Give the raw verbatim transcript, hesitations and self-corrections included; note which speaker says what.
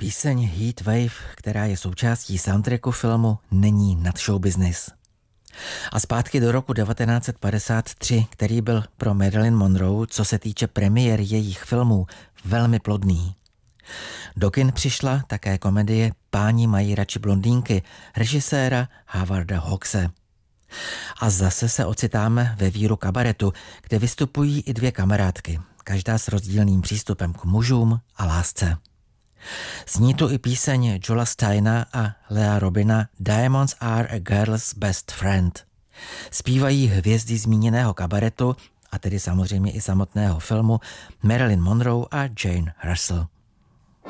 Speaker 1: Píseň Heat Wave, která je součástí soundtracku filmu, není nad show business. A zpátky do roku devatenáct set padesát tři, který byl pro Marilyn Monroe, co se týče premiér jejich filmů, velmi plodný. Do kin přišla také komedie Páni mají radši blondýnky režiséra Howarda Hawkse. A zase se ocitáme ve víru kabaretu, kde vystupují i dvě kamarádky, každá s rozdílným přístupem k mužům a lásce. Zní tu i píseň Joela Steina a Lea Robina Diamonds are a girl's best friend. Zpívají hvězdy zmíněného kabaretu, a tedy samozřejmě i samotného filmu, Marilyn Monroe a Jane Russell.